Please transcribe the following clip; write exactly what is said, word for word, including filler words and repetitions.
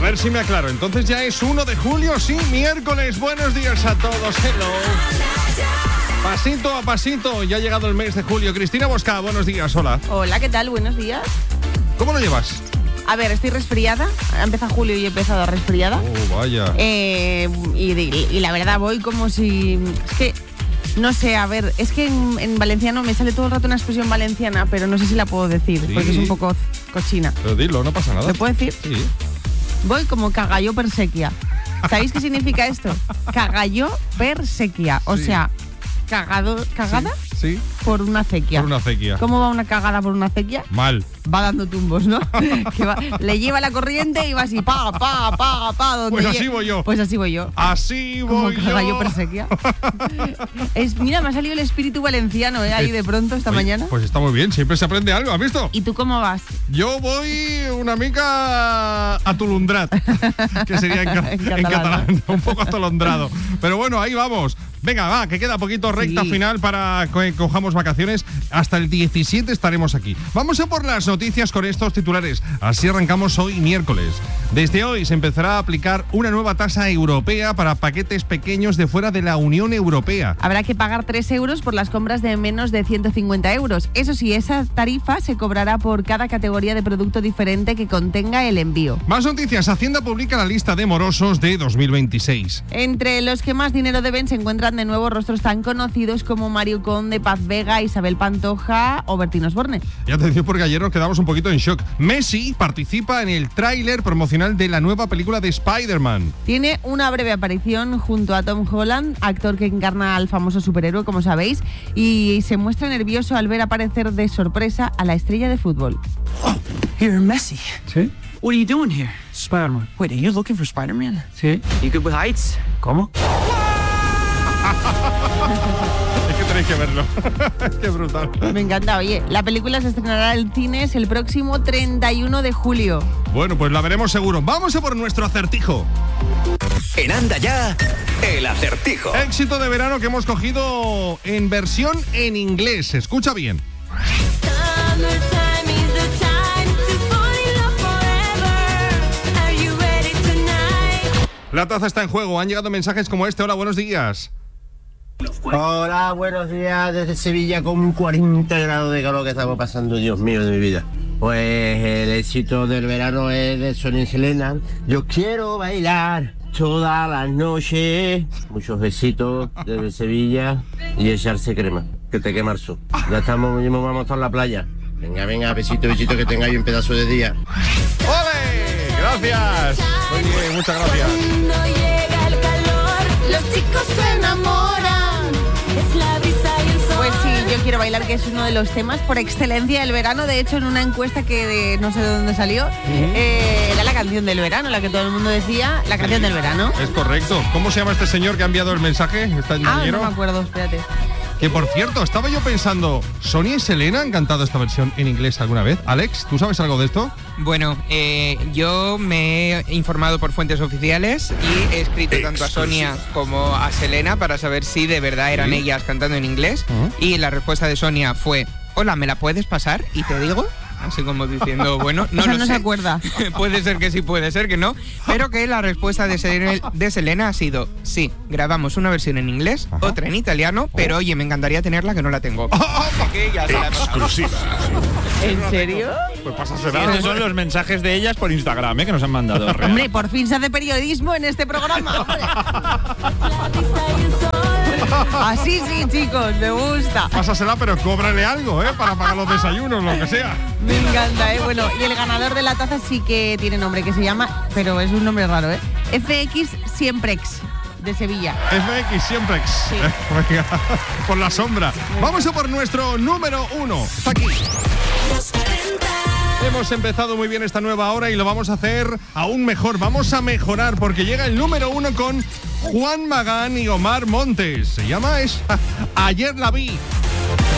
ver si me aclaro. Entonces ya es uno de julio, sí, miércoles. Buenos días a todos. Hello. Pasito a pasito, ya ha llegado el mes de julio. Cristina Bosca, buenos días, hola. Hola, ¿qué tal? Buenos días. ¿Cómo lo llevas? A ver, estoy resfriada. Ha empezado julio y he empezado resfriada. Oh, vaya. Eh, y, y, y la verdad voy como si... Es que, no sé, a ver, es que en, en valenciano me sale todo el rato una expresión valenciana, pero no sé si la puedo decir, Sí. porque es un poco cochina. Pero dilo, no pasa nada. ¿Te puedo decir? Sí. Voy como cagallo per sequia. ¿Sabéis qué significa esto? Cagallo per sequia. O Sí. sea, cagado, cagada Sí. por una acequia. Por una acequia. ¿Cómo va una cagada por una acequia? Mal. Va dando tumbos, ¿no? Que va, le lleva la corriente y va así, pa, pa, pa, pa. Donde Pues así lle- voy yo. Pues así voy yo. Así Como voy yo. cagallo per sequia. Es, mira, me ha salido el espíritu valenciano, ¿eh? Ahí de pronto esta Oye, mañana. Pues está muy bien, siempre se aprende algo, ¿has visto? ¿Y tú cómo vas? Yo voy una mica atolondrat, que sería en, ca- En en catalán, catalán, un poco atolondrado. Pero bueno, ahí vamos. Venga, va, que queda poquito recta Sí. final para que cojamos vacaciones. Hasta el diecisiete estaremos aquí. Vamos a por las noticias con estos titulares. Así arrancamos hoy miércoles. Desde hoy se empezará a aplicar una nueva tasa europea para paquetes pequeños de fuera de la Unión Europea. Habrá que pagar tres euros por las compras de menos de ciento cincuenta euros. Eso sí, esa tarifa se cobrará por cada categoría de producto diferente que contenga el envío. Más noticias. Hacienda publica la lista de morosos de dos mil veintiséis. Entre los que más dinero deben se encuentran de nuevo rostros tan conocidos como Mario Conde, Paz Vega, Isabel Pantoja o Bertín Osborne. Y atención porque ayer nos quedamos un poquito en shock. Messi participa en el tráiler promocional de la nueva película de Spider-Man. Tiene una breve aparición junto a Tom Holland, actor que encarna al famoso superhéroe, como sabéis, y se muestra nervioso al ver aparecer de sorpresa a la estrella de fútbol. Oh, you're Messi. Sí, What are you doing here? Spider-Man. Wait, are you looking for Spider-Man? Sí. You good with heights? ¿Cómo? Es que tenéis que verlo. Qué brutal. Me encanta. Oye, la película se estrenará en cines el próximo treinta y uno de julio. Bueno, pues la veremos seguro. Vamos a por nuestro acertijo. En Anda Ya, el acertijo. Éxito de verano que hemos cogido en versión en inglés. Escucha bien. La taza está en juego. Han llegado mensajes como este. Hola, buenos días. Hola, buenos días desde Sevilla con cuarenta grados de calor que estamos pasando, Dios mío de mi vida. Pues el éxito del verano es de Sonia y Selena. Yo quiero bailar todas las noches. Muchos besitos desde Sevilla y echarse crema, que te quema el sol. Ya estamos, mismo vamos a estar en la playa. Venga, venga, besito, besito, que tengáis un pedazo de día. ¡Ole! Gracias. Muy bien, muchas gracias. Cuando llega el calor, los chicos se enamoran. Es la brisa y el sol. Pues sí, yo quiero bailar, que es uno de los temas por excelencia del verano. De hecho, en una encuesta que de, no sé de dónde salió, eh, era la canción del verano, la que todo el mundo decía, la canción del verano. Es correcto. ¿Cómo se llama este señor que ha enviado el mensaje? ¿Está en Ah, Ñañero? no me acuerdo, espérate. Que por cierto, estaba yo pensando, ¿Sonia y Selena han cantado esta versión en inglés alguna vez? Alex, ¿tú sabes algo de esto? Bueno, eh, yo me he informado por fuentes oficiales y he escrito tanto a Sonia como a Selena para saber si de verdad eran ¿Sí? ellas cantando en inglés. Ujú. Y la respuesta de Sonia fue: hola, ¿me la puedes pasar? Y te digo, así como diciendo, bueno, no O sea, lo no sé. se acuerda. Puede ser que sí, puede ser que no. Pero que la respuesta de Selena, de Selena ha sido: sí, grabamos una versión en inglés, Ajá. otra en italiano, pero oye, me encantaría tenerla, que no la tengo. Así que ya se la he pasado. Exclusiva. ¿En serio? Pues Sí, pásasela. estos son los mensajes de ellas por Instagram, ¿eh? Que nos han mandado. Hombre, por fin se hace periodismo en este programa. hombre. La brisa y el sol. Así sí, chicos, me gusta. Pásasela, pero cóbrale algo, ¿eh? Para pagar los desayunos, lo que sea. Me encanta, ¿eh? Bueno, y el ganador de la taza sí que tiene nombre, que se llama, pero es un nombre raro, ¿eh? F X Siemprex, de Sevilla. F X siempre. Sí. Venga, por la sombra. Vamos a por nuestro número uno. Está aquí. Hemos empezado muy bien esta nueva hora y lo vamos a hacer aún mejor. Vamos a mejorar porque llega el número uno con Juan Magán y Omar Montes. Se llama es Ayer la vi.